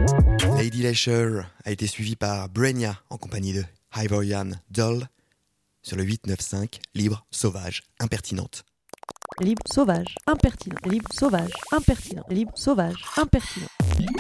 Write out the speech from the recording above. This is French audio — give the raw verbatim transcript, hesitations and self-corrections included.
Lady Leisure a été suivi par Brenya en compagnie de Ivorian Doll sur le huit neuf cinq, libre, sauvage, impertinente. Libre, sauvage, impertinent. Libre, sauvage, impertinent. Libre, sauvage, impertinent.